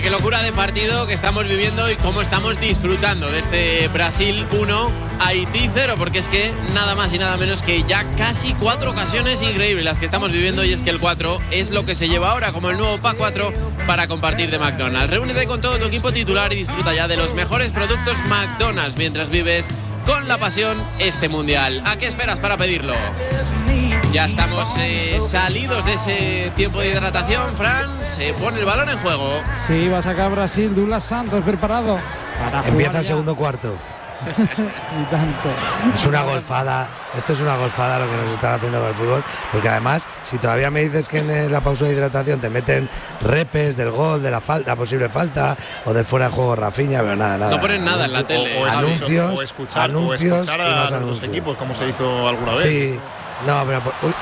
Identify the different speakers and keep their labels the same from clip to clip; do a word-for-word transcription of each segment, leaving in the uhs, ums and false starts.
Speaker 1: Qué locura de partido que estamos viviendo y cómo estamos disfrutando de este Brasil uno, Haití cero, porque es que nada más y nada menos que ya casi cuatro ocasiones increíbles las que estamos viviendo, y es que el cuatro es lo que se lleva ahora como el nuevo Pack cuatro para compartir de McDonald's. Reúnete con todo tu equipo titular y disfruta ya de los mejores productos McDonald's mientras vives con la pasión este mundial. ¿A qué esperas para pedirlo? Ya estamos eh, salidos de ese tiempo de hidratación. Fran, se pone el balón en juego.
Speaker 2: Sí, va a sacar Brasil. Douglas Santos preparado para
Speaker 3: empieza el segundo cuarto.
Speaker 2: Y tanto.
Speaker 3: Es una golfada, esto es una golfada lo que nos están haciendo con el fútbol, porque además, si todavía me dices que en la pausa de hidratación te meten repes del gol, de la falta, posible falta, o del fuera de juego Rafinha, pero nada, nada.
Speaker 1: No ponen nada en la tele.
Speaker 3: O, o anuncios,
Speaker 4: o escuchar,
Speaker 3: anuncios
Speaker 4: o escuchar
Speaker 3: y más
Speaker 4: a
Speaker 3: anuncios.
Speaker 4: los equipos, como se hizo alguna vez.
Speaker 3: Sí, no, pero... Uy.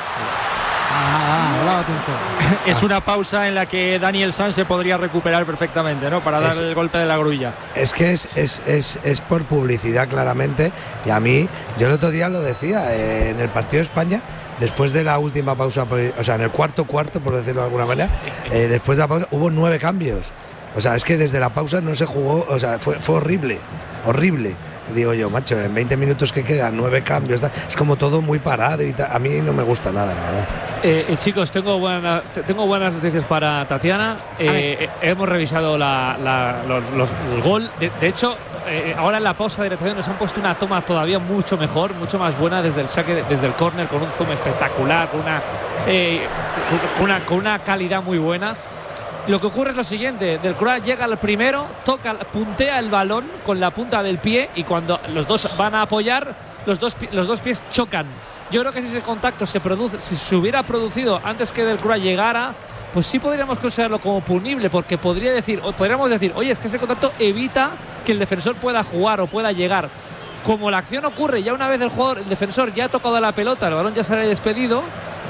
Speaker 2: Ah, ah, ah,
Speaker 5: es una pausa en la que Daniel Sanz se podría recuperar perfectamente, ¿no? Para dar
Speaker 3: es,
Speaker 5: el golpe de la grulla.
Speaker 3: Es que es, es, es, es por publicidad, claramente. Y a mí, yo el otro día lo decía, eh, en el partido de España, después de la última pausa, o sea, en el cuarto cuarto, por decirlo de alguna manera, eh, después de la pausa hubo nueve cambios. O sea, es que desde la pausa no se jugó, o sea, fue, fue horrible, horrible. Digo yo, macho, en veinte minutos que quedan, nueve cambios, es como todo muy parado y a mí no me gusta nada, la verdad.
Speaker 6: Eh, chicos, tengo, buena, tengo buenas noticias para Tatiana. Eh, eh, hemos revisado la, la, los, los, el gol. De, de hecho, eh, ahora en la pausa de hidratación nos han puesto una toma todavía mucho mejor, mucho más buena desde el saque, desde el córner, con un zoom espectacular, con una, eh, con, una, con una calidad muy buena. Lo que ocurre es lo siguiente: Del Cruyff llega al primero, toca, puntea el balón con la punta del pie, y cuando los dos van a apoyar, los dos, los dos pies chocan. Yo creo que si ese contacto se produce, si se hubiera producido antes que Del Cruyff llegara, pues sí podríamos considerarlo como punible, porque podría decir, o podríamos decir, oye, es que ese contacto evita que el defensor pueda jugar o pueda llegar. Como la acción ocurre ya una vez el jugador, el defensor ya ha tocado la pelota, el balón ya sale despedido,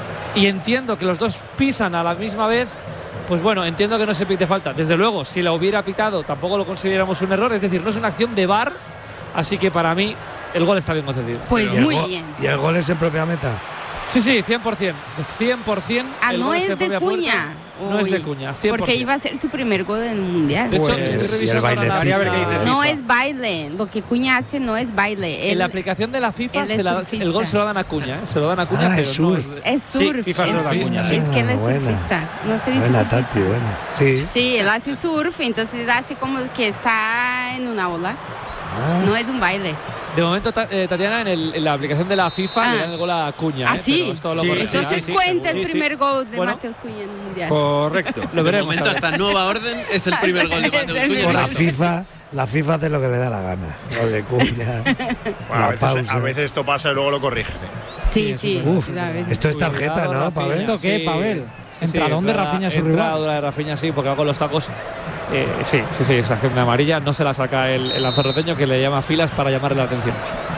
Speaker 6: y entiendo que los dos pisan a la misma vez, pues bueno, entiendo que no se pite falta. Desde luego, si la hubiera pitado, tampoco lo consideramos un error. Es decir, no es una acción de V A R, así que para mí el gol está bien concedido.
Speaker 7: Pues muy bien.
Speaker 3: ¿Y el gol es en propia meta?
Speaker 6: Sí, sí, cien por ciento. cien por ciento.
Speaker 7: Ah, no es de Cuña.
Speaker 6: No es de Cuña, cien por ciento.
Speaker 7: Porque iba a ser su primer gol en el Mundial.
Speaker 6: De hecho,
Speaker 3: pues,
Speaker 6: estoy revisando
Speaker 3: el
Speaker 6: la,
Speaker 3: a ver
Speaker 6: qué dice
Speaker 7: no
Speaker 6: FIFA.
Speaker 7: es baile. Lo que Cuña hace no es baile.
Speaker 6: En
Speaker 7: él,
Speaker 6: la aplicación de la FIFA se la,
Speaker 7: surfista.
Speaker 6: el gol se lo dan a Cuña, ¿eh? Se lo dan a Cuña,
Speaker 3: Ah,
Speaker 6: pero
Speaker 3: es surf.
Speaker 6: no es,
Speaker 7: Es surf.
Speaker 5: Sí, FIFA se lo da a Cuña, sí.
Speaker 7: Es que él es
Speaker 3: Ah, buena.
Speaker 7: surfista. No se dice
Speaker 3: Buena,
Speaker 7: surfista.
Speaker 3: Tati, buena. Sí.
Speaker 7: Sí, él hace surf, entonces hace como que está en una ola.
Speaker 3: Ah.
Speaker 7: No es un baile.
Speaker 6: De momento, ta, eh, Tatiana, en, el, en la aplicación de la FIFA
Speaker 7: Ah.
Speaker 6: le dan el gol a Cuña.
Speaker 7: ¿Ah,
Speaker 6: ¿eh?
Speaker 7: sí?
Speaker 6: Pero es todo lo
Speaker 5: Sí,
Speaker 6: correcto.
Speaker 7: Entonces
Speaker 6: Sí, sí,
Speaker 7: cuenta
Speaker 6: seguro.
Speaker 7: el
Speaker 6: Sí,
Speaker 7: primer
Speaker 6: sí.
Speaker 7: gol de
Speaker 6: Bueno,
Speaker 7: Mateus Cuña en el Mundial.
Speaker 5: Correcto.
Speaker 6: Lo
Speaker 1: De
Speaker 6: veremos.
Speaker 1: momento,
Speaker 6: a ver.
Speaker 1: hasta nueva orden, es el primer gol de Mateus Cuña.
Speaker 3: Por la FIFA, la FIFA hace lo que le da la gana. Gol de Cuña.
Speaker 4: Bueno, a,
Speaker 3: la
Speaker 4: veces,
Speaker 3: pausa.
Speaker 4: a veces esto pasa y luego lo corrigen.
Speaker 7: Sí, sí.
Speaker 3: Uf,
Speaker 7: a veces.
Speaker 3: esto es tarjeta,
Speaker 6: Cuidado,
Speaker 3: ¿no,
Speaker 6: Rafinha.
Speaker 3: Pavel?
Speaker 2: ¿Esto qué,
Speaker 6: Sí.
Speaker 2: Pavel?
Speaker 6: Sí,
Speaker 2: Entradón
Speaker 6: sí,
Speaker 2: de
Speaker 6: entrada-
Speaker 2: Rafinha a su rival.
Speaker 6: Entradura de Rafinha, sí, porque va con los tacos. Eh, sí, sí, sí, esa acción de amarilla no se la saca el, el lanzarroteño, que le llama filas para llamarle la atención.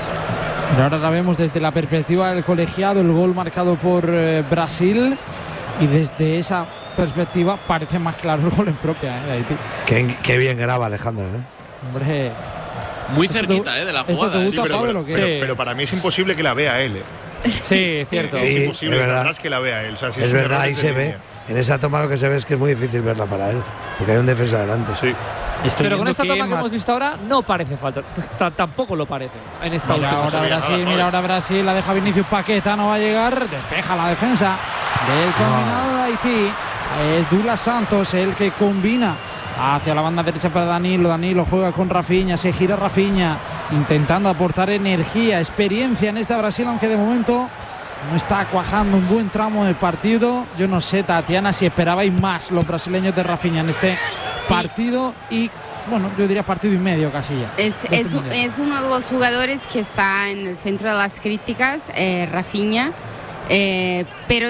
Speaker 2: Pero ahora la vemos desde la perspectiva del colegiado, el gol marcado por eh, Brasil, y desde esa perspectiva parece más claro el gol en propia, ¿eh? de Haití.
Speaker 3: Qué, qué bien graba Alejandro, ¿eh?
Speaker 2: Hombre,
Speaker 1: Muy
Speaker 2: ¿Esto te-
Speaker 1: cerquita, ¿eh? De la
Speaker 2: esto te
Speaker 1: jugada.
Speaker 2: gusta,
Speaker 1: ¿eh?
Speaker 4: Sí, pero,
Speaker 2: Pavel,
Speaker 4: pero,
Speaker 2: o qué?
Speaker 4: pero-
Speaker 6: Sí.
Speaker 4: pero para mí es imposible que la vea él. ¿eh?
Speaker 6: Sí, cierto.
Speaker 3: Sí,
Speaker 4: es imposible
Speaker 3: es verdad.
Speaker 4: atrás que la vea él. O sea, si
Speaker 3: Es
Speaker 4: un
Speaker 3: verdad,
Speaker 4: error
Speaker 3: ahí
Speaker 4: desde
Speaker 3: se ve.
Speaker 4: línea.
Speaker 3: En esa toma lo que se ve es que es muy difícil verla para él, porque hay un defensa delante.
Speaker 4: Sí.
Speaker 5: Estoy
Speaker 6: Pero con
Speaker 5: viendo
Speaker 6: esta toma que
Speaker 5: Ma-
Speaker 6: hemos visto ahora no parece falta. T- Tampoco lo parece en esta
Speaker 2: mira
Speaker 6: última.
Speaker 2: ahora
Speaker 4: veía
Speaker 2: Brasil,
Speaker 4: nada, ¿no?
Speaker 2: mira ahora Brasil, la deja Vinicius Paqueta, no va a llegar, despeja la defensa del combinado de Haití. Es Douglas Santos el que combina hacia la banda derecha para Danilo. Danilo juega con Rafinha, se gira Rafinha, intentando aportar energía, experiencia en esta Brasil, aunque de momento no está cuajando un buen tramo del partido. Yo no sé, Tatiana, si esperabais más los brasileños de Rafinha en este
Speaker 7: Sí.
Speaker 2: partido y, bueno, yo diría partido y medio casi ya.
Speaker 7: Es,
Speaker 2: de este
Speaker 7: es,
Speaker 2: mundial.
Speaker 7: es uno de los jugadores que está en el centro de las críticas, eh, Rafinha, eh, pero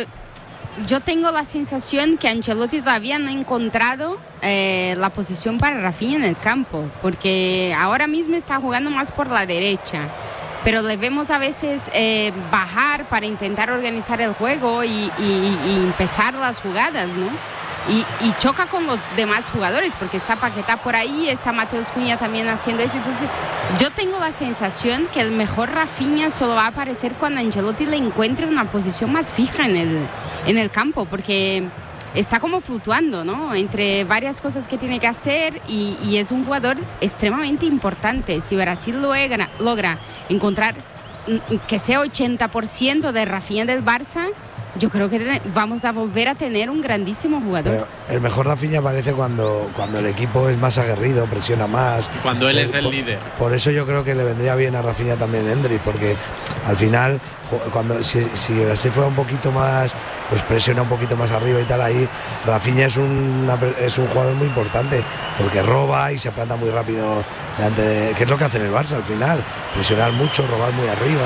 Speaker 7: yo tengo la sensación que Ancelotti todavía no ha encontrado eh, la posición para Rafinha en el campo, porque ahora mismo está jugando más por la derecha, pero le vemos a veces eh, bajar para intentar organizar el juego y, y- y empezar las jugadas, ¿no? Y, y choca con los demás jugadores, porque está Paquetá por ahí, está Mateus Cuña también haciendo eso. Entonces, yo tengo la sensación que el mejor Rafinha solo va a aparecer cuando Ancelotti le encuentre una posición más fija en el, en el campo, porque está como fluctuando, ¿no? Entre varias cosas que tiene que hacer y, y es un jugador extremadamente importante. Si Brasil logra, logra encontrar que sea ochenta por ciento de Rafinha del Barça, yo creo que vamos a volver a tener un grandísimo jugador.
Speaker 3: Pero el mejor Rafinha aparece cuando, cuando el equipo es más aguerrido, presiona más.
Speaker 1: Cuando él es el
Speaker 3: por,
Speaker 1: líder.
Speaker 3: Por eso yo creo que le vendría bien a Rafinha también Endrick, porque al final, cuando si, si Brasil fuera un poquito más, pues presiona un poquito más arriba y tal, ahí Rafinha es, una, es un jugador muy importante, porque roba y se planta muy rápido delante de, que es lo que hace en el Barça al final, presionar mucho, robar muy arriba.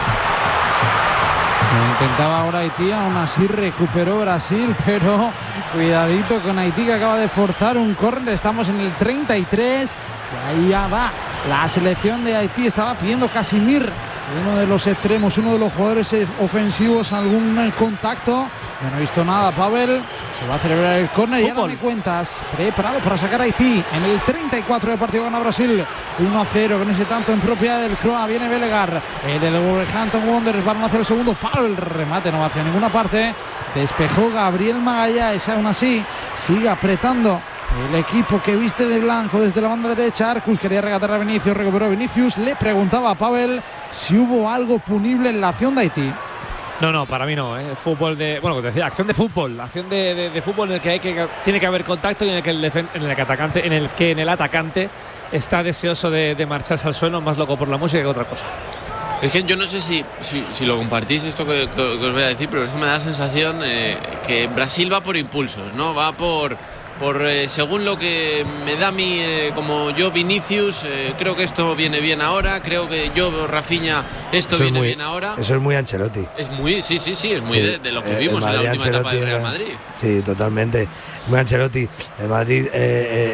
Speaker 2: Lo intentaba ahora Haití, aún así recuperó Brasil, pero cuidadito con Haití, que acaba de forzar un córner. Estamos en el treinta y tres y ahí ya va la selección de Haití. Estaba pidiendo Casimir, uno de los extremos, uno de los jugadores ofensivos, algún contacto. Yo no he visto nada. Pavel se va a celebrar el córner y ahora me cuentas, preparado para sacar a Haití en el treinta y cuatro de partido. Gana Brasil uno a cero con ese tanto en propiedad del Croa. Viene Belegar, el del Wolverhampton Wanderers, van a hacer el segundo palo, el remate no va hacia ninguna parte. Despejó Gabriel Magallanes, aún así sigue apretando el equipo que viste de blanco desde la banda derecha. Arcus quería regatar a Vinicius, recuperó Vinicius, le preguntaba a Pavel si hubo algo punible en la acción de Haití.
Speaker 6: No, no, para mí no. ¿eh? Fútbol de, bueno, como te decía, acción de fútbol, acción de, de, de fútbol en el que hay que tiene que haber contacto y en el que el, defen, en el que atacante, en el que en el atacante está deseoso de, de marcharse al suelo, más loco por la música que otra cosa.
Speaker 1: Es que yo no sé si, si, si lo compartís esto que, que, que os voy a decir, pero es que me da la sensación eh, que Brasil va por impulsos, ¿no? Va por por eh, según lo que me da a mí, eh, como yo Vinicius, eh, creo que esto viene bien ahora, creo que yo Rafinha, esto
Speaker 3: eso
Speaker 1: viene
Speaker 3: muy,
Speaker 1: bien ahora.
Speaker 3: Eso es muy Ancelotti.
Speaker 1: Es muy, sí, sí, sí, es muy
Speaker 3: sí,
Speaker 1: de, de lo que
Speaker 3: eh,
Speaker 1: vimos en la última
Speaker 3: Ancelotti
Speaker 1: etapa del Real
Speaker 3: era,
Speaker 1: Madrid.
Speaker 3: Sí, totalmente. Muy Ancelotti. El Madrid eh,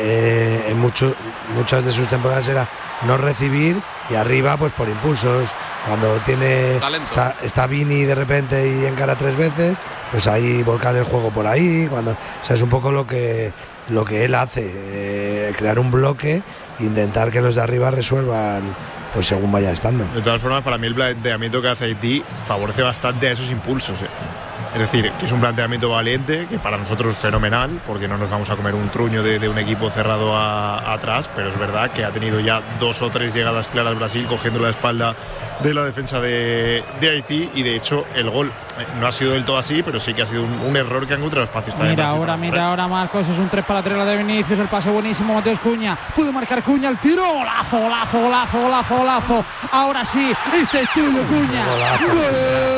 Speaker 3: eh, en mucho, muchas de sus temporadas era no recibir y arriba pues por impulsos. Cuando tiene está, está Vini de repente y encara tres veces, pues ahí volcar el juego por ahí. Cuando, o sea, es un poco lo que lo que él hace, eh, crear un bloque, intentar que los de arriba resuelvan pues según vaya estando.
Speaker 4: De todas formas, para mí el planteamiento que hace Haití favorece bastante a esos impulsos. Eh. Es decir, que es un planteamiento valiente, que para nosotros es fenomenal, porque no nos vamos a comer un truño de, de un equipo cerrado a, a atrás, pero es verdad que ha tenido ya dos o tres llegadas claras Brasil cogiendo la espalda de la defensa de, de Haití, y de hecho el gol eh, no ha sido del todo así, pero sí que ha sido un, un error que ha encontrado espacios.
Speaker 2: Mira ahora, mira ahora Marcos, es un tres para tres la de Vinicius, el pase buenísimo, Mateus Cunha, pudo marcar Cunha, el tiro, golazo, golazo, golazo, golazo, golazo, ahora sí, este es tuyo Cunha.
Speaker 3: Golazo,
Speaker 2: ¡Gol!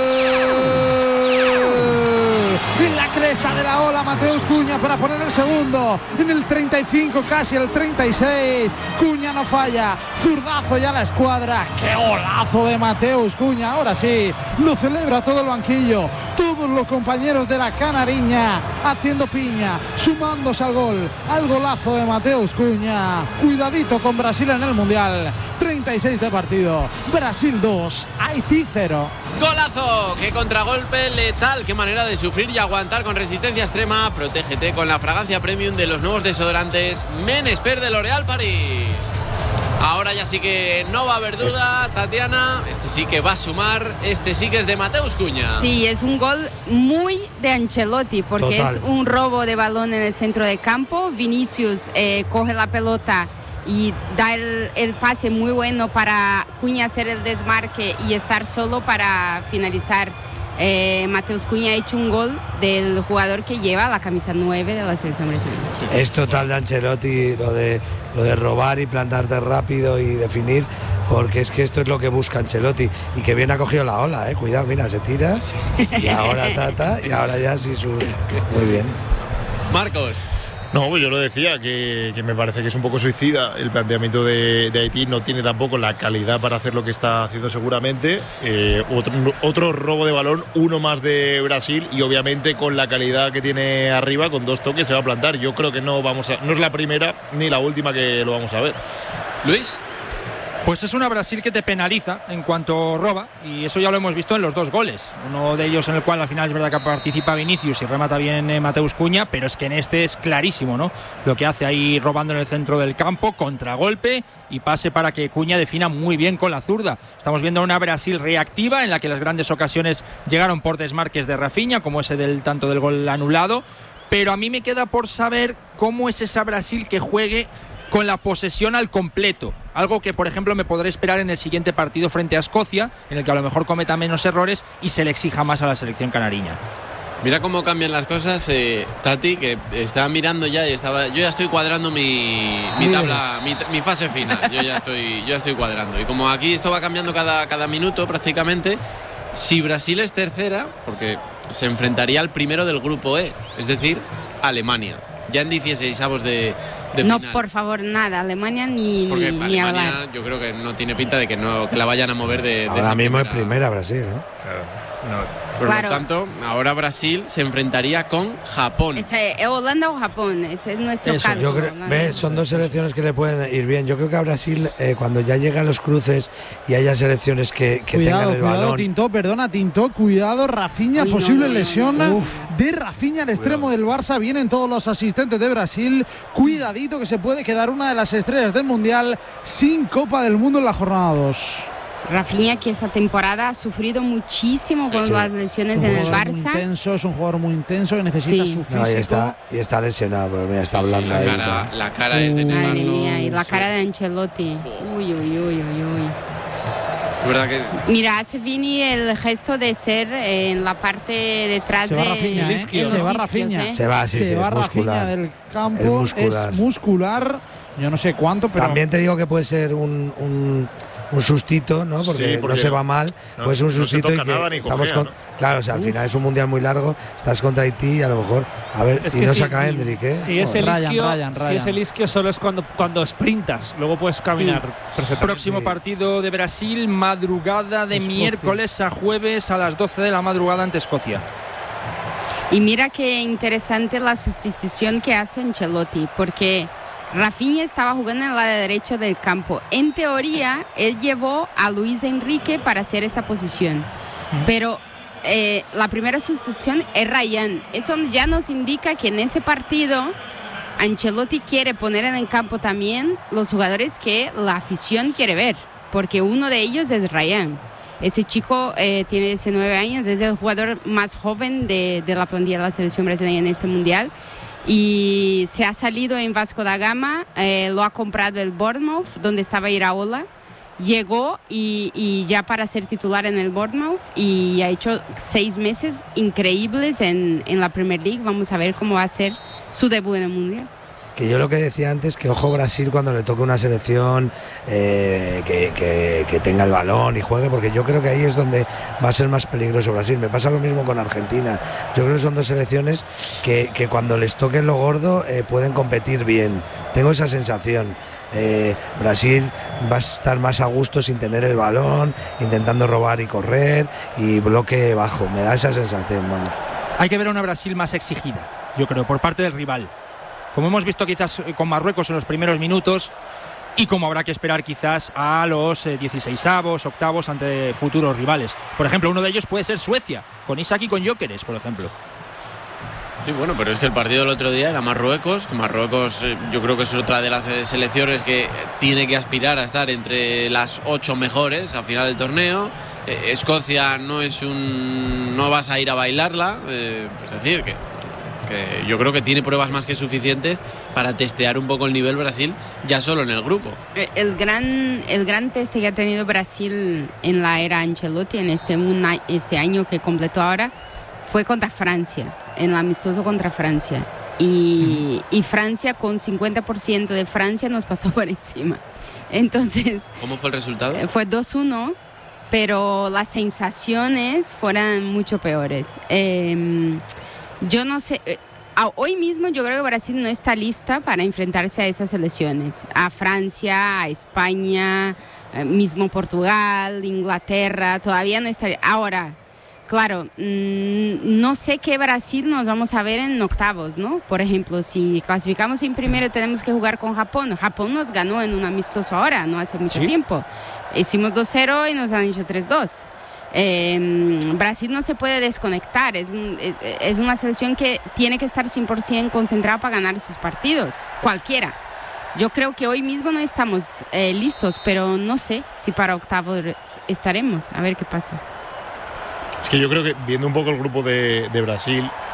Speaker 2: En la cresta de la ola, Mateus Cunha para poner el segundo en el treinta y cinco, casi el treinta y seis. Cunha no falla, zurdazo ya la escuadra. ¡Qué golazo de Mateus Cunha! Ahora sí, lo celebra todo el banquillo, todos los compañeros de la Canariña haciendo piña, sumándose al gol, al golazo de Mateus Cunha. Cuidadito con Brasil en el Mundial. treinta y seis de partido, Brasil dos, Haití cero.
Speaker 1: Golazo, qué contragolpe letal, qué manera de sufrir y aguantar con resistencia extrema. Protégete con la fragancia premium de los nuevos desodorantes Men Expert de L'Oréal París. Ahora ya sí que no va a haber duda, Tatiana, este sí que va a sumar, este sí que es de Mateus Cunha.
Speaker 7: Sí, es un gol muy de Ancelotti, porque Total. es un robo de balón en el centro del campo. Vinicius eh, coge la pelota y da el, el pase muy bueno para Cunha hacer el desmarque y estar solo para finalizar. Eh, Mateus Cunha ha hecho un gol del jugador que lleva la camisa nueve de la selección brasileña.
Speaker 3: Es total de Ancelotti lo de, lo de robar y plantarte rápido y definir, porque es que esto es lo que busca Ancelotti, y que bien ha cogido la ola, eh. Cuidado, mira, se tira y ahora tata y ahora ya sí sube. Muy bien.
Speaker 1: Marcos.
Speaker 4: No, pues yo lo decía, que, que me parece que es un poco suicida el planteamiento de, de Haití. No tiene tampoco la calidad para hacer lo que está haciendo seguramente. Eh, otro, otro robo de balón, uno más de Brasil, y obviamente con la calidad que tiene arriba, con dos toques se va a plantar. Yo creo que no vamos a, no es la primera ni la última que lo vamos a ver.
Speaker 1: Luis.
Speaker 5: Pues es una Brasil que te penaliza en cuanto roba, y eso ya lo hemos visto en los dos goles. Uno de ellos en el cual al final es verdad que participa Vinicius y remata bien eh, Mateus Cunha, pero es que en este es clarísimo, ¿no? Lo que hace ahí robando en el centro del campo, contragolpe y pase para que Cunha defina muy bien con la zurda. Estamos viendo una Brasil reactiva en la que las grandes ocasiones llegaron por desmarques de Rafinha, como ese del tanto del gol anulado. pero a mí me queda por saber cómo es esa Brasil que juegue con la posesión al completo, algo que por ejemplo me podré esperar en el siguiente partido frente a Escocia, en el que a lo mejor cometa menos errores y se le exija más a la selección canariña.
Speaker 1: Mira cómo cambian las cosas, eh, Tati, que estaba mirando ya y estaba. Yo ya estoy cuadrando mi, mi tabla, mi, mi fase final. Yo ya estoy, yo ya estoy cuadrando. Y como aquí esto va cambiando cada, cada minuto prácticamente, si Brasil es tercera, porque se enfrentaría al primero del grupo E, es decir, Alemania, ya en dieciseisavos de, de
Speaker 7: no,
Speaker 1: final.
Speaker 7: por favor, nada, Alemania ni,
Speaker 1: porque
Speaker 7: ni,
Speaker 1: Alemania,
Speaker 7: ni hablar.
Speaker 1: yo creo que no tiene pinta de que no que la vayan a mover de, de
Speaker 3: Ahora
Speaker 1: esa
Speaker 3: mismo
Speaker 1: primera.
Speaker 3: es primera Brasil, ¿no?
Speaker 4: Claro. No.
Speaker 1: Por
Speaker 7: Claro.
Speaker 1: lo tanto, ahora Brasil se enfrentaría con Japón.
Speaker 7: Ese, eh, Holanda o Japón, ese es nuestro
Speaker 5: Eso,
Speaker 7: caso.
Speaker 3: Yo creo,
Speaker 7: ¿no?
Speaker 3: ¿ves? Son dos selecciones que le pueden ir bien. Yo creo que a Brasil, eh, cuando ya llega a los cruces y haya selecciones que, que
Speaker 2: cuidado,
Speaker 3: tengan el
Speaker 2: cuidado,
Speaker 3: balón.
Speaker 2: Tintó, perdona, Tintó, cuidado, Rafinha,
Speaker 7: Uy, no,
Speaker 2: posible
Speaker 7: no, no,
Speaker 2: lesión
Speaker 3: no.
Speaker 2: de Rafinha, el extremo del Barça. Vienen todos los asistentes de Brasil. Cuidadito que se puede quedar una de las estrellas del Mundial sin Copa del Mundo en la jornada dos.
Speaker 7: Rafinha, que esta temporada ha sufrido muchísimo con
Speaker 3: sí.
Speaker 7: las
Speaker 2: Es
Speaker 7: lesiones
Speaker 2: un
Speaker 7: en el
Speaker 2: jugador muy
Speaker 7: Barça.
Speaker 2: intenso, es un jugador muy intenso que necesita
Speaker 7: Sí.
Speaker 2: su físico.
Speaker 3: No, y está, y está lesionado, pero mira, está hablando
Speaker 1: La
Speaker 3: ahí.
Speaker 1: cara, la cara es de
Speaker 2: Uh,
Speaker 7: Madre
Speaker 1: Neymar.
Speaker 7: mía, y la
Speaker 1: Sí.
Speaker 7: cara de Ancelotti. Uy, uy, uy, uy, uy.
Speaker 1: Es verdad que
Speaker 7: Mira, hace Vini el gesto de ser eh, en la parte detrás
Speaker 2: Se va
Speaker 7: de
Speaker 2: Rafinha,
Speaker 7: en
Speaker 2: ¿eh?
Speaker 7: los
Speaker 2: Se va
Speaker 7: isquios,
Speaker 2: Rafinha.
Speaker 7: ¿eh?
Speaker 3: Se va, sí,
Speaker 2: se
Speaker 3: sí,
Speaker 2: va
Speaker 3: es
Speaker 2: Rafinha
Speaker 3: muscular.
Speaker 2: del campo,
Speaker 3: Es muscular.
Speaker 2: es muscular. Yo no sé cuánto, pero
Speaker 3: También te digo que puede ser un, un, un sustito, ¿no? Porque,
Speaker 4: Sí, porque
Speaker 3: no se va mal,
Speaker 4: no-
Speaker 3: pues un
Speaker 4: no se
Speaker 3: sustito
Speaker 4: toca
Speaker 3: y que
Speaker 4: nada ni
Speaker 3: estamos
Speaker 4: cojea,
Speaker 3: con.
Speaker 4: ¿no?
Speaker 3: Claro, o sea, al final es un mundial muy largo, estás contra Haití y a lo mejor. A ver,
Speaker 6: Es
Speaker 3: y
Speaker 6: que
Speaker 3: no
Speaker 6: si-
Speaker 3: saca Hendrik, ¿eh?
Speaker 6: Si es el
Speaker 2: Ryan,
Speaker 6: isquio,
Speaker 2: Ryan,
Speaker 6: si
Speaker 2: Ryan.
Speaker 6: es el isquio solo es cuando, cuando sprintas, luego puedes caminar perfectamente.
Speaker 5: Próximo
Speaker 3: Sí.
Speaker 5: partido de Brasil, madrugada de
Speaker 2: Escocia.
Speaker 5: miércoles a jueves a las doce de la madrugada ante Escocia.
Speaker 7: Y mira qué interesante la sustitución que hace Ancelotti, porque Rafinha estaba jugando en la derecha del campo. En teoría, él llevó a Luis Enrique para hacer esa posición, pero eh, la primera sustitución es Ryan. Eso ya nos indica que en ese partido Ancelotti quiere poner en el campo también los jugadores que la afición quiere ver, porque uno de ellos es Ryan. Ese chico eh, tiene diecinueve años, es el jugador más joven de, de la plantilla de la selección brasileña en este mundial y se ha salido en Vasco da Gama, eh, lo ha comprado el Bournemouth, donde estaba Iraola, llegó y, y ya para ser titular en el Bournemouth y ha hecho seis meses increíbles en, en la Premier League. Vamos a ver cómo va a ser su debut en el mundial.
Speaker 3: Que yo lo que decía antes, que ojo Brasil cuando le toque una selección eh, que, que, que tenga el balón y juegue, porque yo creo que ahí es donde va a ser más peligroso Brasil. Me pasa lo mismo con Argentina. Yo creo que son dos selecciones que, que cuando les toquen lo gordo eh, pueden competir bien. Tengo esa sensación. Eh, Brasil va a estar más a gusto sin tener el balón, intentando robar y correr y bloque bajo. Me da esa sensación, vamos.
Speaker 5: Hay que ver a una Brasil más exigida, yo creo, por parte del rival. Como hemos visto quizás con Marruecos en los primeros minutos y como habrá que esperar quizás a los eh, dieciseisavos, octavos ante futuros rivales. Por ejemplo, uno de ellos puede ser Suecia, con Isaac y con Gyökeres, por ejemplo.
Speaker 1: Sí, bueno, pero es que el partido del otro día era Marruecos, que Marruecos eh, yo creo que es otra de las eh, selecciones que tiene que aspirar a estar entre las ocho mejores al final del torneo. Eh, Escocia no es un... no vas a ir a bailarla, eh, es decir, que, que yo creo que tiene pruebas más que suficientes para testear un poco el nivel Brasil ya solo en el grupo.
Speaker 7: El gran, el gran test que ha tenido Brasil en la era Ancelotti, en este, una, este año que completó ahora, fue contra Francia, en el amistoso contra Francia. Y, y Francia, con cincuenta por ciento de Francia, nos pasó por encima. Entonces,
Speaker 1: ¿Cómo fue el resultado?
Speaker 7: fue dos uno, pero las sensaciones fueron mucho peores. Eh, yo no sé... Hoy mismo yo creo que Brasil no está lista para enfrentarse a esas selecciones, a Francia, a España, mismo Portugal, Inglaterra, todavía no está. Ahora, claro, mmm, no sé qué Brasil nos vamos a ver en octavos, ¿no? Por ejemplo, si clasificamos en primero tenemos que jugar con Japón. Japón nos ganó en un amistoso ahora, no hace mucho
Speaker 5: ¿Sí?
Speaker 7: tiempo. Hicimos dos cero y nos han hecho tres dos. Eh, Brasil no se puede desconectar, es, un, es, es una selección que tiene que estar cien por ciento concentrada para ganar sus partidos, cualquiera. Yo creo que hoy mismo no estamos eh, listos, pero no sé si para octavos estaremos, a ver qué pasa.
Speaker 4: Es que yo creo que viendo un poco el grupo de, de Brasil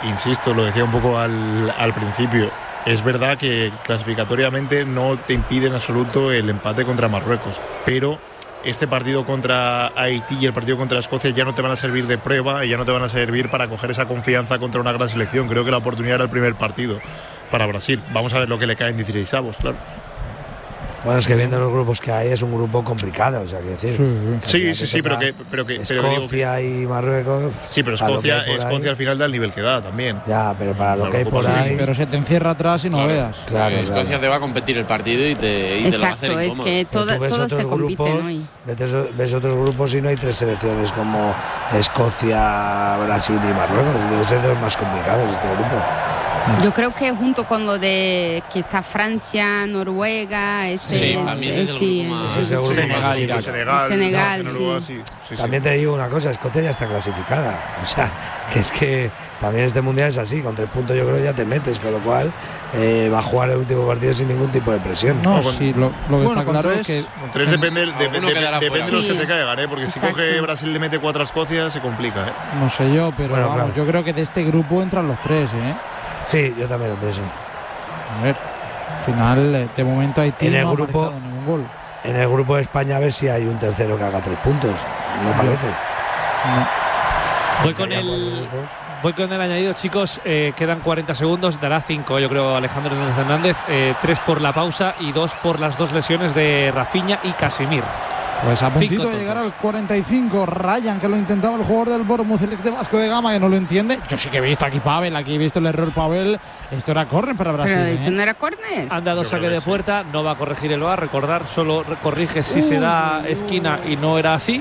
Speaker 4: insisto, lo decía un poco al, al principio, es verdad que clasificatoriamente no te impide en absoluto el empate contra Marruecos, pero este partido contra Haití y el partido contra Escocia ya no te van a servir de prueba y ya no te van a servir para coger esa confianza contra una gran selección. Creo que la oportunidad era el primer partido para Brasil. Vamos a ver lo que le cae en dieciseisavos, claro.
Speaker 3: Bueno, es que viendo los grupos que hay es un grupo complicado, o sea, que decir.
Speaker 4: Sí, sí, sí, pero que, pero que
Speaker 3: Escocia
Speaker 4: pero que,
Speaker 3: y Marruecos.
Speaker 4: Sí, pero Escocia, Escocia al final da el nivel que da también.
Speaker 3: Ya, pero para lo que hay por
Speaker 2: sí,
Speaker 3: ahí.
Speaker 2: Pero se te encierra atrás y no
Speaker 1: claro,
Speaker 2: veas.
Speaker 1: Claro, Escocia claro. te va a competir el partido y te, y
Speaker 7: Exacto,
Speaker 1: te lo va a hacer incómodo.
Speaker 7: Es que todo,
Speaker 3: tú ves
Speaker 7: todos
Speaker 3: otros
Speaker 7: te compiten
Speaker 3: grupos,
Speaker 7: hoy.
Speaker 3: Ves, ves otros grupos y no hay tres selecciones como Escocia, Brasil y Marruecos. Debe ser de los más complicados este grupo.
Speaker 7: Yo creo que junto con lo de que está Francia, Noruega, ese
Speaker 1: sí,
Speaker 7: es,
Speaker 1: a mí ese es el
Speaker 7: sí,
Speaker 1: grupo más.
Speaker 3: Ese es el grupo
Speaker 4: Senegal,
Speaker 3: más
Speaker 4: Senegal,
Speaker 3: Senegal,
Speaker 7: Senegal,
Speaker 4: no,
Speaker 7: sí.
Speaker 4: Noruega, sí, sí,
Speaker 3: También
Speaker 4: sí.
Speaker 3: te digo una cosa, Escocia ya está clasificada. O sea, que es que también este mundial es así, con tres puntos yo creo ya te metes, con lo cual eh, va a jugar el último partido sin ningún tipo de presión.
Speaker 2: No,
Speaker 4: con,
Speaker 2: sí, lo, lo que
Speaker 5: bueno,
Speaker 2: está claro
Speaker 5: tres,
Speaker 2: es que.
Speaker 4: Con tres depende, de, de,
Speaker 1: Alguno
Speaker 4: de,
Speaker 1: quedará
Speaker 4: depende
Speaker 1: fuera.
Speaker 4: de los
Speaker 7: Sí.
Speaker 4: que te caigan, ¿eh? Porque
Speaker 7: Exacto.
Speaker 4: si coge Brasil le mete cuatro a Escocia se complica, ¿eh?
Speaker 2: No sé yo, pero
Speaker 3: Bueno,
Speaker 2: vamos,
Speaker 3: claro.
Speaker 2: yo creo que de este grupo entran los tres, ¿eh?
Speaker 3: Sí, yo también lo pienso.
Speaker 2: A ver, al final, eh, de momento Haití
Speaker 3: En el
Speaker 2: no ha
Speaker 3: grupo-
Speaker 2: marcado ningún gol.
Speaker 3: En el grupo de España a ver si hay un tercero que haga tres puntos. Me parece.
Speaker 2: No.
Speaker 6: Voy con
Speaker 3: Ya, cuatro
Speaker 6: el.
Speaker 3: grupos.
Speaker 6: Voy con el añadido, chicos. Eh, quedan cuarenta segundos. Dará cinco, yo creo, Alejandro Hernández Hernández. Eh, tres por la pausa y dos por las dos lesiones de Rafinha y Casemir.
Speaker 2: Pues a puntito
Speaker 6: Cinco
Speaker 2: de llegar al
Speaker 6: tontos.
Speaker 2: cuarenta y cinco, Ryan, que lo intentaba el jugador del Bournemouth, el ex de Vasco de Gama, que no lo entiende. Yo sí que he visto aquí Pavel, aquí he visto el error Pavel. Esto era córner para Brasil.
Speaker 7: Pero eso
Speaker 2: ¿eh?
Speaker 7: no era córner.
Speaker 6: Han dado
Speaker 4: Yo
Speaker 6: saque
Speaker 4: creo que
Speaker 6: de
Speaker 4: sí.
Speaker 6: puerta, no va a corregir el V A R. Recordar, solo corrige si se da esquina y no era así.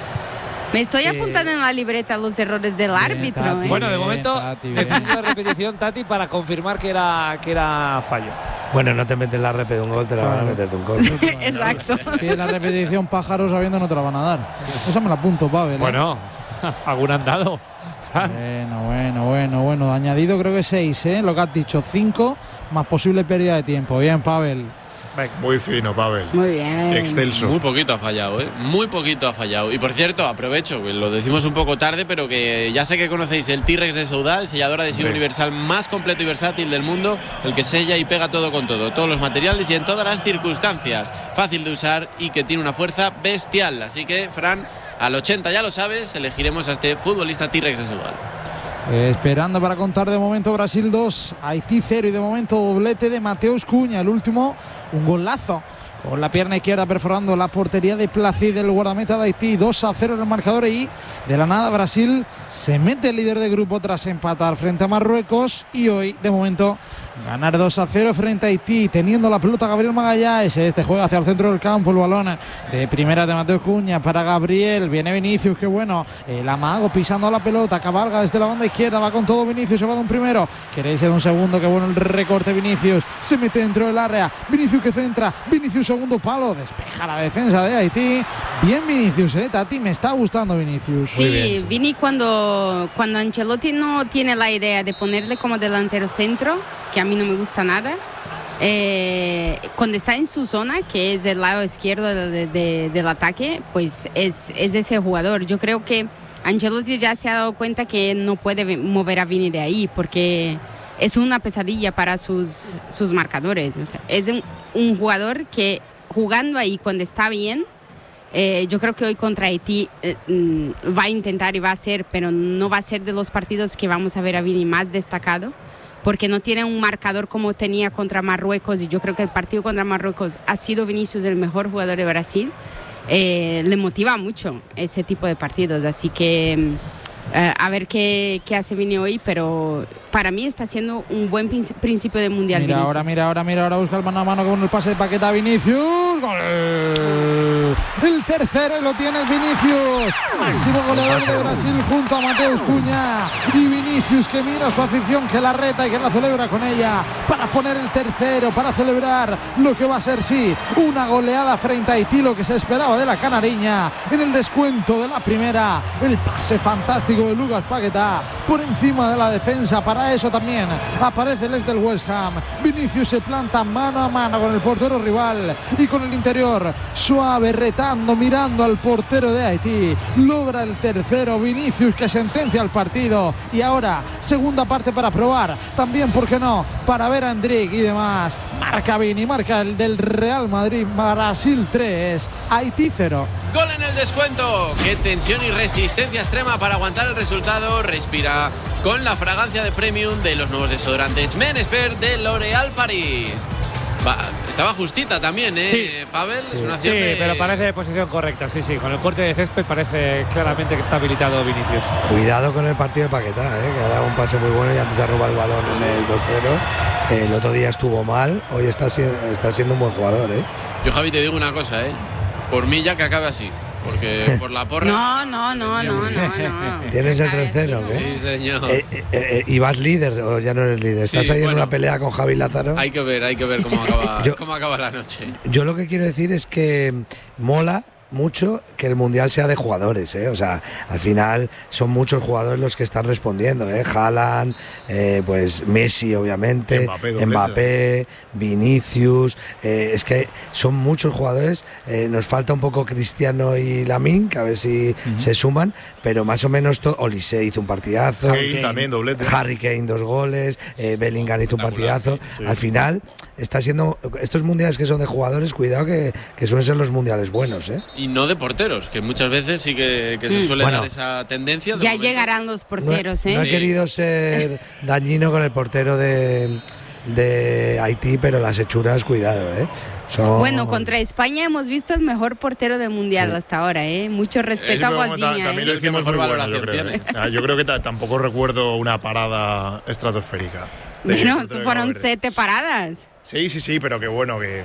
Speaker 7: Me estoy
Speaker 6: Eh,
Speaker 7: apuntando en la libreta los errores del
Speaker 2: Bien,
Speaker 7: árbitro.
Speaker 2: Tati.
Speaker 7: ¿eh?
Speaker 6: Bueno, de
Speaker 2: Bien,
Speaker 6: momento
Speaker 2: Tati, bien.
Speaker 6: necesito la repetición, Tati, para confirmar que era, que era fallo.
Speaker 3: Bueno, no te metes la repe de un gol, te la van a
Speaker 2: Claro.
Speaker 3: meter de un gol.
Speaker 7: Exacto.
Speaker 2: Tiene la repetición pájaro sabiendo no te la van a dar. Esa me la apunto, Pavel. ¿eh?
Speaker 6: Bueno, algún han dado.
Speaker 2: Bueno, bueno, bueno, bueno. Añadido creo que seis, ¿eh? Lo que has dicho, cinco más posible pérdida de tiempo. Bien, Pavel.
Speaker 4: Muy fino, Pavel.
Speaker 7: Muy bien.
Speaker 4: Excelso.
Speaker 1: Muy poquito ha fallado, ¿eh? Muy poquito ha fallado. Y por cierto, aprovecho, que lo decimos un poco tarde, pero que ya sé que conocéis el T-Rex de Soudal, sellador adhesivo
Speaker 4: Hombre.
Speaker 1: universal más completo y versátil del mundo, el que sella y pega todo con todo, todos los materiales y en todas las circunstancias. Fácil de usar y que tiene una fuerza bestial. Así que, Fran, al ochenta ya lo sabes, elegiremos a este futbolista T-Rex de Soudal.
Speaker 2: Eh, esperando para contar de momento Brasil dos, Haití cero y de momento doblete de Mateus Cunha. El último, un golazo con la pierna izquierda perforando la portería de Placid, del guardameta de Haití. dos a cero en el marcador y de la nada Brasil se mete el líder de grupo tras empatar frente a Marruecos y hoy de momento ganar dos a cero frente a Haití, teniendo la pelota Gabriel Magallanes. Este juega hacia el centro del campo, el balón de primera de Mateus Cunha para Gabriel, viene Vinicius, qué bueno, el amago pisando la pelota, cabalga desde la banda izquierda, va con todo Vinicius, se va de un primero, quiere irse de un segundo, qué bueno el recorte Vinicius, se mete dentro del área, Vinicius que centra, Vinicius segundo palo, despeja la defensa de Haití, bien Vinicius, eh, Tati, me está gustando Vinicius.
Speaker 7: Sí, bien, Vini cuando, cuando Ancelotti no tiene la idea de ponerle como delantero centro, que a mí no me gusta nada, eh, cuando está en su zona, que es el lado izquierdo de, de, del ataque, pues es, es ese jugador. Yo creo que Ancelotti ya se ha dado cuenta que no puede mover a Vini de ahí, porque es una pesadilla para sus, sus marcadores. O sea, es un, un jugador que jugando ahí cuando está bien, Eh, yo creo que hoy contra Haití eh, mm, va a intentar y va a ser, pero no va a ser de los partidos que vamos a ver a Vini más destacado, porque no tiene un marcador como tenía contra Marruecos, y yo creo que el partido contra Marruecos ha sido Vinicius el mejor jugador de Brasil. Eh, le motiva mucho ese tipo de partidos, así que eh, a ver qué, qué hace Vini hoy, pero para mí está siendo un buen principio de mundial.
Speaker 2: Mira
Speaker 7: Vinicius.
Speaker 2: ahora, mira ahora, mira ahora, busca el mano a mano con el pase de Paqueta a Vinicius. ¡Gol! El tercero y lo tiene Vinicius. Máximo goleador de Brasil junto a Mateus Cunha. Y Vinicius que mira a su afición, que la reta y que la celebra con ella para poner el tercero, para celebrar lo que va a ser, sí, una goleada frente a Haití, lo que se esperaba de la canariña. En el descuento de la primera, el pase fantástico de Lucas Paquetá por encima de la defensa. Para eso también aparece el ex del West Ham. Vinicius se planta mano a mano con el portero rival y con el interior suave, retacado mirando, mirando al portero de Haití. Logra el tercero Vinicius, que sentencia el partido. Y ahora, segunda parte para probar. También, ¿por qué no?, para ver a Endrick y demás. Marca Vini, marca el del Real Madrid. Brasil tres, Haití cero.
Speaker 1: Gol en el descuento. Qué tensión y resistencia extrema para aguantar el resultado. Respira con la fragancia de premium de los nuevos desodorantes Men Expert de L'Oréal Paris. Va, estaba justita también, ¿eh,
Speaker 6: sí.
Speaker 1: Pavel?
Speaker 6: Sí,
Speaker 1: es una
Speaker 6: sí
Speaker 1: de...
Speaker 6: pero parece de posición correcta, sí, sí. Con el corte de césped parece claramente que está habilitado Vinicius.
Speaker 3: Cuidado con el partido de Paquetá, ¿eh? Que ha dado un pase muy bueno y antes ha robado el balón en el dos cero. Eh, el otro día estuvo mal, hoy está, está siendo un buen jugador, ¿eh?
Speaker 1: Yo, Javi, te digo una cosa, ¿eh? Por mí ya que acabe así. Porque por la porra...
Speaker 7: No, no, no, no, no, no.
Speaker 3: ¿Tienes el tercero?
Speaker 1: Sí, señor.
Speaker 3: Eh, eh, eh, ¿Y vas líder o ya no eres líder? ¿Estás
Speaker 1: sí,
Speaker 3: ahí
Speaker 1: bueno,
Speaker 3: en una pelea con Javi Lázaro?
Speaker 1: Hay que ver, hay que ver cómo acaba,
Speaker 3: yo,
Speaker 1: cómo acaba la noche.
Speaker 3: Yo lo que quiero decir es que mola mucho que el mundial sea de jugadores, ¿eh? O sea, al final son muchos jugadores los que están respondiendo, ¿eh? Haaland, eh, pues Messi, obviamente, Mbappé, Mbappé Vinicius, eh, es que son muchos jugadores. Eh, nos falta un poco Cristiano y Lamine, que a ver si uh-huh. se suman, pero más o menos todo. Olise hizo un partidazo,
Speaker 4: Kane también doblete,
Speaker 3: Harry Kane dos goles, eh, Bellingham hizo un partidazo. Sí. Al final está siendo estos mundiales que son de jugadores, cuidado que, que suelen ser los mundiales buenos, ¿eh?
Speaker 1: Y no de porteros, que muchas veces sí que, que se suele bueno, dar esa tendencia.
Speaker 7: Ya momento. Llegarán los porteros,
Speaker 3: no,
Speaker 7: ¿eh?
Speaker 3: No he
Speaker 1: sí.
Speaker 3: querido ser dañino con el portero de, de Haití, pero las hechuras, cuidado, ¿eh? Son...
Speaker 7: Bueno, contra España hemos visto el mejor portero del mundial sí. hasta ahora, ¿eh? Mucho respeto a Guasiña.
Speaker 4: También
Speaker 7: ¿eh?
Speaker 4: el que mejor valoración bueno, yo creo, tiene. ¿eh? Yo creo que t- tampoco recuerdo una parada estratosférica.
Speaker 7: Bueno, fueron siete paradas.
Speaker 4: Sí, sí, sí, pero qué bueno que...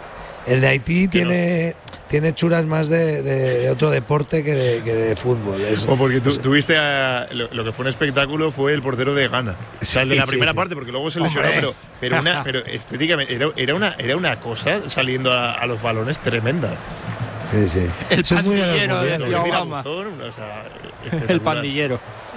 Speaker 3: El de Haití tiene, no. tiene churas más de, de, de otro deporte que de, que de fútbol. Es,
Speaker 4: o porque tú,
Speaker 3: es,
Speaker 4: tuviste a, lo, lo que fue un espectáculo fue el portero de Ghana. Sí, o sea, el de la primera sí, parte, porque luego se lesionó, pero, pero, una, pero estéticamente era, era, una, era una cosa saliendo a, a los balones tremenda.
Speaker 3: Sí, sí.
Speaker 5: El pandillero de
Speaker 4: Obama.
Speaker 5: O sea, el pandillero.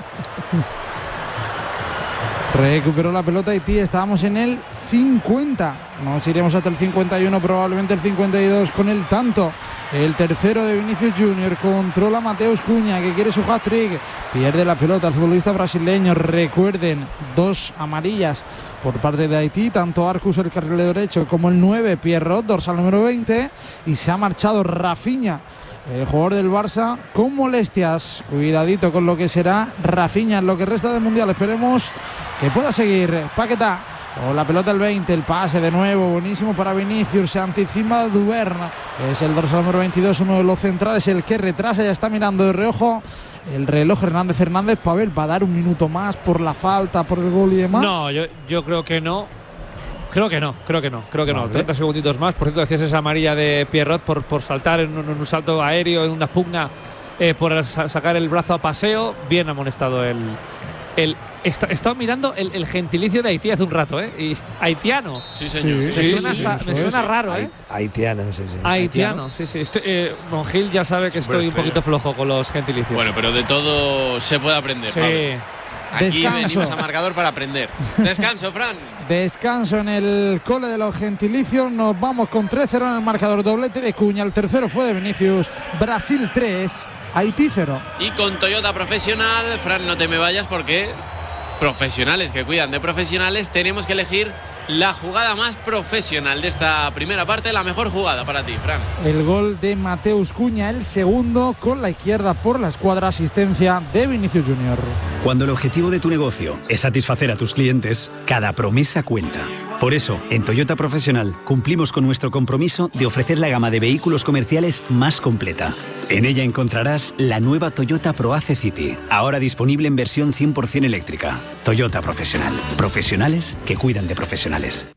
Speaker 2: Recuperó la pelota Haití, estábamos en el cincuenta. Nos iremos hasta el cincuenta y uno, probablemente el cincuenta y dos con el tanto. El tercero de Vinicius Junior. Controla Mateus Cunha, que quiere su hat-trick. Pierde la pelota el futbolista brasileño. Recuerden, dos amarillas por parte de Haití. Tanto Arcus, el carrilero derecho, como el nueve, Pierrot, dorsal número veinte. Y se ha marchado Rafinha, el jugador del Barça, con molestias. Cuidadito con lo que será Rafinha en lo que resta del mundial. Esperemos que pueda seguir Paquetá. O la pelota el veinte, el pase de nuevo, buenísimo para Vinicius, se anticipa Duvern, es el dorsal número veintidós, uno de los centrales, el que retrasa, ya está mirando de reojo el reloj Hernández Hernández. Pavel, ¿va a dar un minuto más por la falta, por el gol y demás?
Speaker 6: No, yo, yo creo que no. Creo que no, creo que no, creo que vale. no. treinta segunditos más. Por cierto, decías esa amarilla de Pierrot por, por saltar en un, en un salto aéreo, en una pugna, eh, por sa- sacar el brazo a paseo. Bien amonestado el... el está, estaba mirando el, el gentilicio de Haití hace un rato, ¿eh? Y haitiano.
Speaker 1: Sí, señor.
Speaker 6: Sí,
Speaker 1: sí,
Speaker 6: me suena,
Speaker 1: sí,
Speaker 6: sa-
Speaker 1: sí,
Speaker 6: me
Speaker 1: sí,
Speaker 6: suena
Speaker 1: sí.
Speaker 6: raro, ¿eh?
Speaker 3: Haitiano, sí, sí.
Speaker 6: Haitiano, sí, sí. Estoy, eh, Monjil ya sabe que estoy un poquito flojo con los gentilicios.
Speaker 1: Bueno, pero de todo se puede aprender,
Speaker 6: sí.
Speaker 1: Pablo. Aquí
Speaker 2: Descanso.
Speaker 1: venimos a marcador para aprender. Descanso, Fran.
Speaker 2: Descanso en el cole de los gentilicios. Nos vamos con tres cero en el marcador. Doblete de Cuña. El tercero fue de Vinicius. Brasil tres, Haití cero.
Speaker 1: Y con Toyota Profesional, Fran, no te me vayas porque profesionales que cuidan de profesionales, tenemos que elegir la jugada más profesional de esta primera parte, la mejor jugada para ti, Fran.
Speaker 2: El gol de Mateus Cunha, el segundo con la izquierda por la escuadra, asistencia de Vinicius Junior.
Speaker 8: Cuando el objetivo de tu negocio es satisfacer a tus clientes, cada promesa cuenta. Por eso, en Toyota Profesional cumplimos con nuestro compromiso de ofrecer la gama de vehículos comerciales más completa. En ella encontrarás la nueva Toyota ProAce City, ahora disponible en versión cien por ciento eléctrica. Toyota Profesional. Profesionales que cuidan de profesionales.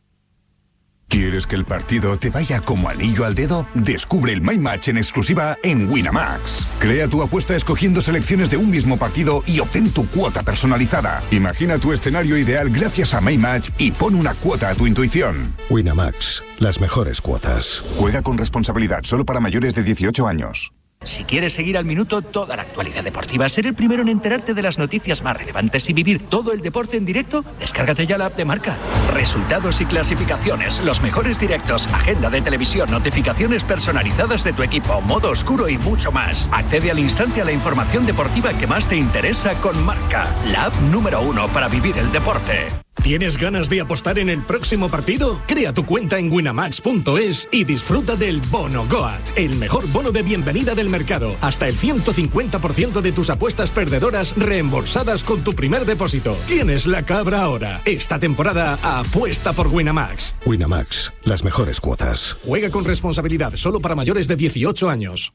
Speaker 9: ¿Quieres que el partido te vaya como anillo al dedo? Descubre el My Match en exclusiva en Winamax. Crea tu apuesta escogiendo selecciones de un mismo partido y obtén tu cuota personalizada. Imagina tu escenario ideal gracias a My Match y pon una cuota a tu intuición.
Speaker 10: Winamax, las mejores cuotas.
Speaker 9: Juega con responsabilidad solo para mayores de dieciocho años.
Speaker 10: Si quieres seguir al minuto toda la actualidad deportiva, ser el primero en enterarte de las noticias más relevantes y vivir todo el deporte en directo, descárgate ya la app de Marca. Resultados y clasificaciones, los mejores directos, agenda de televisión, notificaciones personalizadas de tu equipo, modo oscuro y mucho más. Accede al instante a la información deportiva que más te interesa con Marca, la app número uno para vivir el deporte.
Speaker 11: ¿Tienes ganas de apostar en el próximo partido? Crea tu cuenta en winamax punto es y disfruta del Bono Goat, el mejor bono de bienvenida del mercado. Hasta el ciento cincuenta por ciento de tus apuestas perdedoras reembolsadas con tu primer depósito. Tienes la cabra ahora. Esta temporada apuesta por Winamax.
Speaker 12: Winamax, las mejores cuotas.
Speaker 11: Juega con responsabilidad, solo para mayores de dieciocho años.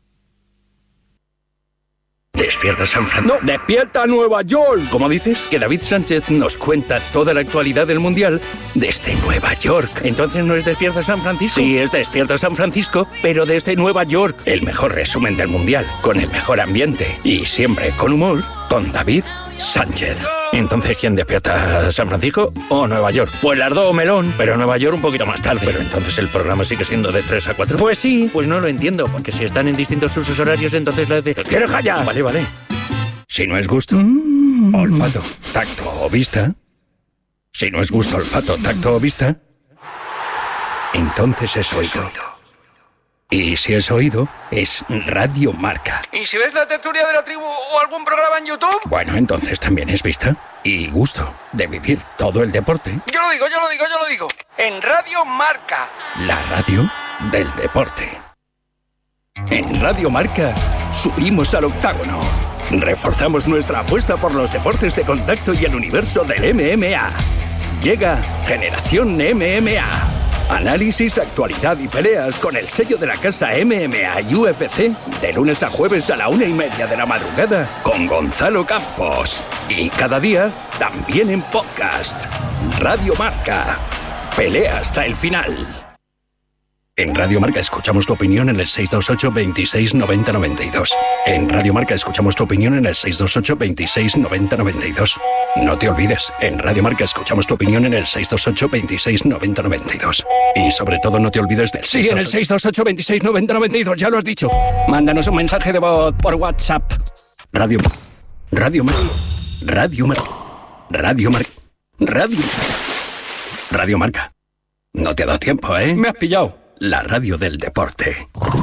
Speaker 10: Despierta San Francisco. No, despierta Nueva York. ¿Cómo dices? Que David Sánchez nos cuenta toda la actualidad del Mundial desde Nueva York. Entonces no es Despierta San Francisco. Sí, es Despierta San Francisco, pero desde Nueva York. El mejor resumen del Mundial, con el mejor ambiente y siempre con humor, con David Sánchez. Entonces, ¿quién despierta? ¿San Francisco o Nueva York? Pues las dos, melón, pero Nueva York un poquito más tarde. Pero entonces el programa sigue siendo de tres a cuatro. Pues sí, pues no lo entiendo, porque si están en distintos usos horarios, entonces la de... ¿Quieres callar? Vale, vale. Si no es gusto, mm. olfato, tacto o vista. Si no es gusto, olfato, tacto o vista, entonces es oído. Y si es oído, es Radio Marca.
Speaker 13: ¿Y si ves la tertulia de la tribu o algún programa en YouTube?
Speaker 10: Bueno, entonces también es vista y gusto de vivir todo el deporte.
Speaker 13: Yo lo digo, yo lo digo, yo lo digo. En Radio Marca.
Speaker 10: La radio del deporte. En Radio Marca subimos al octágono. Reforzamos nuestra apuesta por los deportes de contacto y el universo del M M A. Llega Generación M M A. Análisis, actualidad y peleas con el sello de la casa M M A y U F C de lunes a jueves a la una y media de la madrugada con Gonzalo Campos. Y cada día también en podcast. Radio Marca. Pelea hasta el final. En Radio Marca escuchamos tu opinión en el seis dos ocho, veintiséis, noventa, noventa y dos. En Radio Marca escuchamos tu opinión en el seis dos ocho, veintiséis, noventa, noventa y dos. No te olvides, en Radio Marca escuchamos tu opinión en el seis dos ocho, veintiséis, noventa, noventa y dos. Y sobre todo no te olvides del
Speaker 13: Sí, en el seis dos ocho, veintiséis, noventa, noventa y dos, ya lo has dicho. Mándanos un mensaje de voz por WhatsApp.
Speaker 10: Radio Radio Marca. Radio Marca. Radio Marca. Radio Radio Marca. No te ha dado tiempo, ¿eh?
Speaker 13: Me has pillado.
Speaker 10: La radio del deporte.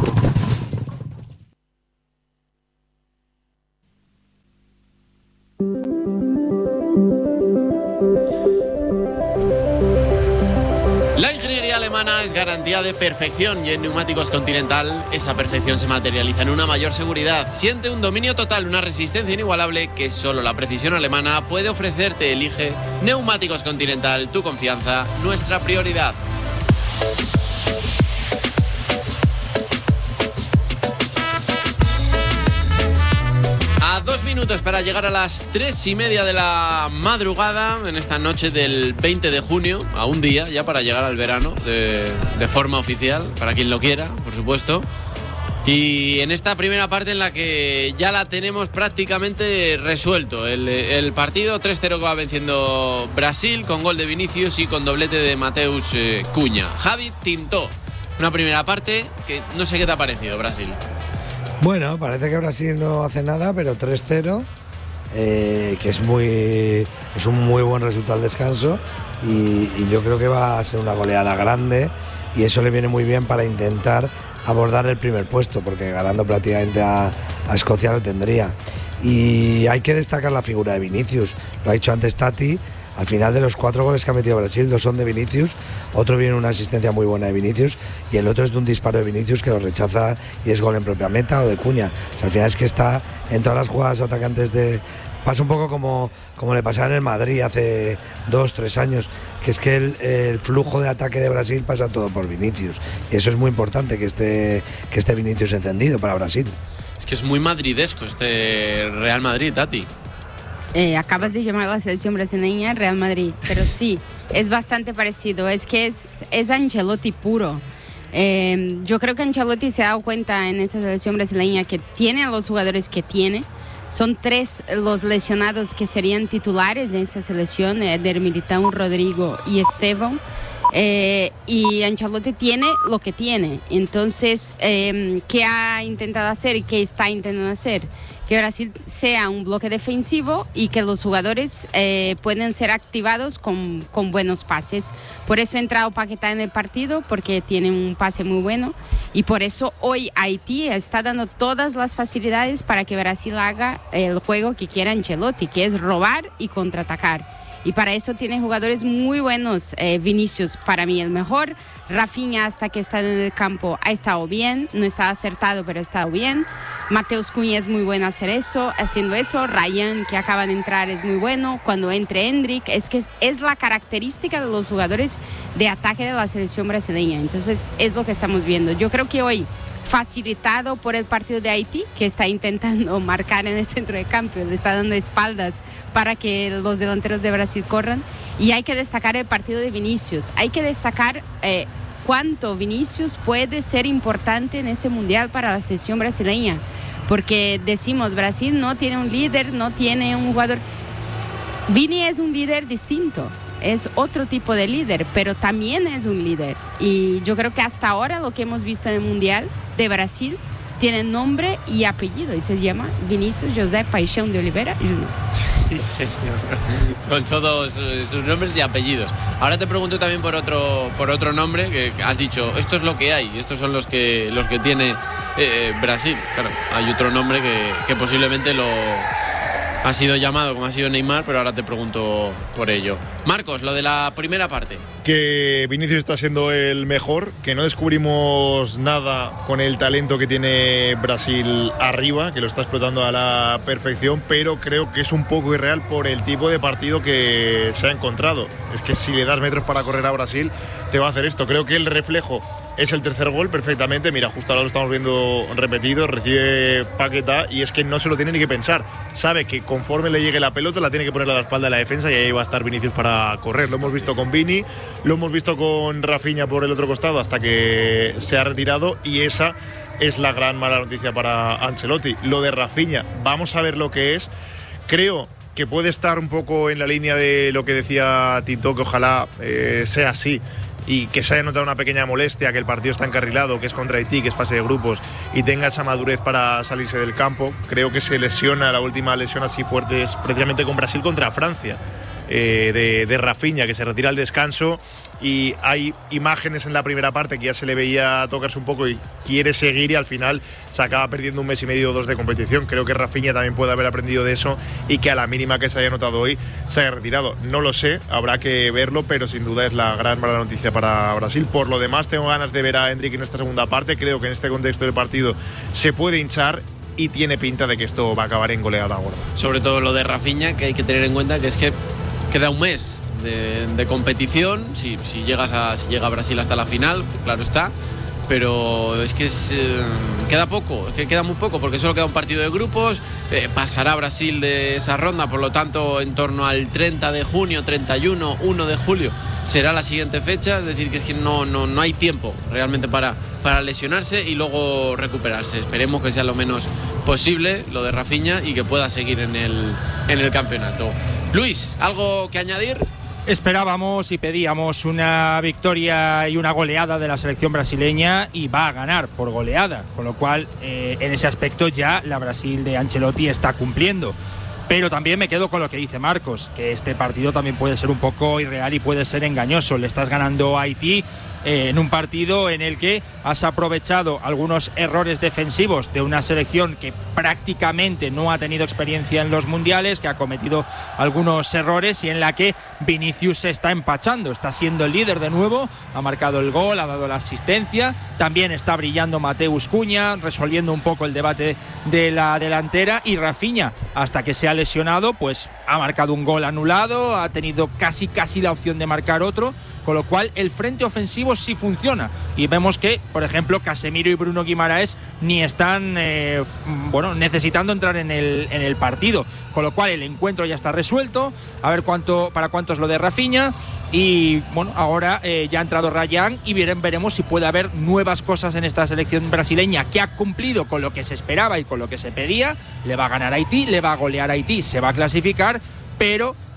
Speaker 1: La ingeniería alemana es garantía de perfección y en Neumáticos Continental esa perfección se materializa en una mayor seguridad. Siente un dominio total, una resistencia inigualable que solo la precisión alemana puede ofrecerte. Elige Neumáticos Continental, tu confianza, nuestra prioridad. A dos minutos para llegar a las tres y media de la madrugada en esta noche del veinte de junio, a un día ya para llegar al verano de, de forma oficial, para quien lo quiera, por supuesto. Y en esta primera parte en la que ya la tenemos prácticamente resuelto. El, el partido tres cero que va venciendo Brasil con gol de Vinicius y con doblete de Mateus eh, Cunha. Javi Tintó, una primera parte que no sé qué te ha parecido, Brasil.
Speaker 3: Bueno, parece que Brasil no hace nada, pero tres cero, eh, que es muy es un muy buen resultado al descanso y, y yo creo que va a ser una goleada grande y eso le viene muy bien para intentar abordar el primer puesto, porque ganando prácticamente a, a Escocia lo tendría. Y hay que destacar la figura de Vinicius, lo ha dicho antes Tati. Al final de los cuatro goles que ha metido Brasil, dos son de Vinicius, otro viene una asistencia muy buena de Vinicius y el otro es de un disparo de Vinicius que lo rechaza y es gol en propia meta o de Cunha. O sea, al final es que está en todas las jugadas atacantes de... Pasa un poco como, como le pasaba en el Madrid hace dos, tres años, que es que el, el flujo de ataque de Brasil pasa todo por Vinicius y eso es muy importante, que esté, que esté Vinicius encendido para Brasil.
Speaker 1: Es que es muy madridesco este Real Madrid, Tati.
Speaker 7: Eh, acabas de llamar a la selección brasileña Real Madrid, pero sí, es bastante parecido, es que es, es Ancelotti puro. Eh, yo creo que Ancelotti se ha dado cuenta en esa selección brasileña que tiene a los jugadores que tiene. Son tres los lesionados que serían titulares en esa selección, Eder Militão, Rodrigo y Estevão. Eh, y Ancelotti tiene lo que tiene. Entonces, eh, ¿qué ha intentado hacer y qué está intentando hacer? Que Brasil sea un bloque defensivo y que los jugadores eh, pueden ser activados con, con buenos pases. Por eso ha entrado Paquetá en el partido, porque tiene un pase muy bueno. Y por eso hoy Haití está dando todas las facilidades para que Brasil haga el juego que quiere Ancelotti, que es robar y contraatacar. Y para eso tiene jugadores muy buenos. eh, Vinicius, para mí el mejor. Rafinha, hasta que está en el campo, ha estado bien. No está acertado, pero ha estado bien. Mateus Cunha es muy bueno hacer eso, haciendo eso. Ryan, que acaba de entrar, es muy bueno. Cuando entre Endrick, es que es, es la característica de los jugadores de ataque de la selección brasileña. Entonces es lo que estamos viendo. Yo creo que hoy, facilitado por el partido de Haití, que está intentando marcar en el centro de campo, le está dando espaldas para que los delanteros de Brasil corran. Y hay que destacar el partido de Vinicius. Hay que destacar eh, cuánto Vinicius puede ser importante en ese mundial para la selección brasileña. Porque decimos, Brasil no tiene un líder, no tiene un jugador. Vini es un líder distinto, es otro tipo de líder, pero también es un líder. Y yo creo que hasta ahora lo que hemos visto en el mundial de Brasil tiene nombre y apellido, y se llama Vinicius José Paixão de Oliveira Júnior.
Speaker 1: Sí, señor. Con todos sus nombres y apellidos. Ahora te pregunto también por otro por otro nombre que has dicho, esto es lo que hay, estos son los que los que tiene eh, Brasil. Claro, hay otro nombre que, que posiblemente lo ha sido llamado como ha sido Neymar, pero ahora te pregunto por ello. Marcos, lo de la primera parte.
Speaker 4: Que Vinicius está siendo el mejor, que no descubrimos nada con el talento que tiene Brasil arriba, que lo está explotando a la perfección, pero creo que es un poco irreal por el tipo de partido que se ha encontrado. Es que si le das metros para correr a Brasil, te va a hacer esto. Creo que el reflejo es el tercer gol perfectamente. Mira, justo ahora lo estamos viendo repetido, recibe Paquetá y es que no se lo tiene ni que pensar. Sabe que conforme le llegue la pelota la tiene que poner a la espalda de la defensa y ahí va a estar Vinicius para correr. Lo hemos visto con Vini, lo hemos visto con Rafinha por el otro costado hasta que se ha retirado, y esa es la gran mala noticia para Ancelotti. Lo de Rafinha, vamos a ver lo que es. Creo que puede estar un poco en la línea de lo que decía Tito, que ojalá eh, sea así y que se haya notado una pequeña molestia, que el partido está encarrilado, que es contra Haití, que es fase de grupos, y tenga esa madurez para salirse del campo. Creo que se lesiona, la última lesión así fuerte es precisamente con Brasil contra Francia, eh, de, de Rafinha, que se retira al descanso, y hay imágenes en la primera parte que ya se le veía tocarse un poco y quiere seguir, y al final se acaba perdiendo un mes y medio o dos de competición. Creo que Rafinha también puede haber aprendido de eso y que a la mínima que se haya notado hoy se haya retirado. No lo sé, habrá que verlo, pero sin duda es la gran mala noticia para Brasil. Por lo demás, tengo ganas de ver a Endrick en esta segunda parte. Creo que en este contexto del partido se puede hinchar y tiene pinta de que esto va a acabar en goleada gorda.
Speaker 1: Sobre todo lo de Rafinha, que hay que tener en cuenta que es que queda un mes De, de competición, si, si, llegas a, si llega a Brasil hasta la final, claro está, pero es que es, eh, queda poco, es que queda muy poco, porque solo queda un partido de grupos, eh, pasará Brasil de esa ronda, por lo tanto en torno al treinta de junio, treinta y uno, uno de julio será la siguiente fecha, es decir que es que no, no, no hay tiempo realmente para, para lesionarse y luego recuperarse. Esperemos que sea lo menos posible lo de Rafinha y que pueda seguir en el, en el campeonato. Luis, ¿algo que añadir?
Speaker 5: Esperábamos y pedíamos una victoria y una goleada de la selección brasileña, y va a ganar por goleada, con lo cual eh, en ese aspecto ya la Brasil de Ancelotti está cumpliendo. Pero también me quedo con lo que dice Marcos, que este partido también puede ser un poco irreal y puede ser engañoso. Le estás ganando a Haití eh, en un partido en el que has aprovechado algunos errores defensivos de una selección que prácticamente no ha tenido experiencia en los mundiales, que ha cometido algunos errores y en la que Vinicius se está empachando, está siendo el líder de nuevo, ha marcado el gol, ha dado la asistencia, también está brillando Mateus Cunha, resolviendo un poco el debate de la delantera, y Rafinha, hasta que se ha lesionado, pues ha marcado un gol anulado, ha tenido casi casi la opción de marcar otro, con lo cual el frente ofensivo sí funciona, y vemos que, por ejemplo, Casemiro y Bruno Guimaraes ni están eh, bueno, necesitando entrar en el, en el partido, con lo cual el encuentro ya está resuelto. A ver cuánto para cuánto es lo de Rafinha, y bueno, ahora eh, ya ha entrado Ryan y veremos, veremos si puede haber nuevas cosas en esta selección brasileña, que ha cumplido con lo que se esperaba y con lo que se pedía. Le va a ganar a Haití, le va a golear a Haití, se va a clasificar, pero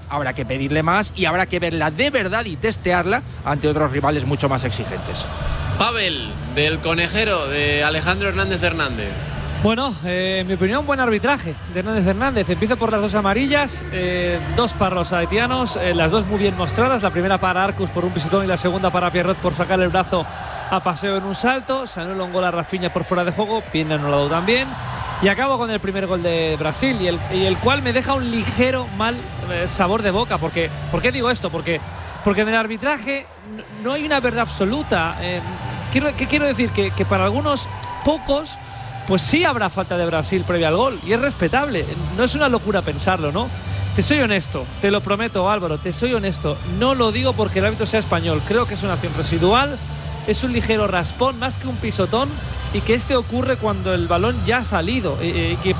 Speaker 5: habrá que pedirle más y habrá que verla de verdad y testearla ante otros rivales mucho más exigentes.
Speaker 1: Pavel, del conejero de Alejandro Hernández Hernández.
Speaker 6: Bueno, eh, en mi opinión, buen arbitraje de Hernández Hernández. Empiezo por las dos amarillas, eh, dos para los haitianos, eh, las dos muy bien mostradas. La primera para Arcus por un pisotón y la segunda para Pierrot por sacar el brazo a paseo en un salto. Se anula un gol a Rafinha por fuera de juego, bien anulado también. Y acabo con el primer gol de Brasil y el, y el cual me deja un ligero mal eh, sabor de boca. Porque, ¿por qué digo esto? Porque, porque en el arbitraje no, no hay una verdad absoluta. Eh, quiero, ¿Qué quiero decir? Que, que para algunos pocos pues sí habrá falta de Brasil previa al gol y es respetable, no es una locura pensarlo, ¿no? Te soy honesto, te lo prometo, Álvaro, te soy honesto, no lo digo porque el árbitro sea español, creo que es una acción residual, es un ligero raspón más que un pisotón y que este ocurre cuando el balón ya ha salido y, y que